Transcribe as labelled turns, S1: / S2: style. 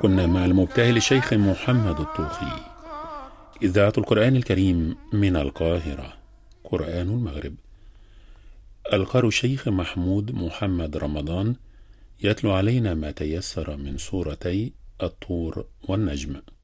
S1: كنا مع المبتهل الشيخ محمد الطوخي. إذاعة القرآن الكريم من القاهرة، قرآن المغرب. القارئ الشيخ محمود محمد رمضان يتلو علينا ما تيسر من سورتي الطور والنجم.